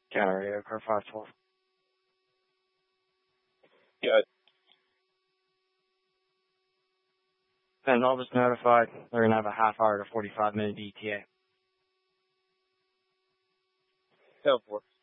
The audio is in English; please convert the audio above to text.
Counter radio, car 512. Yeah. And all just notified they're going to have a half hour to 45-minute ETA. 10-4.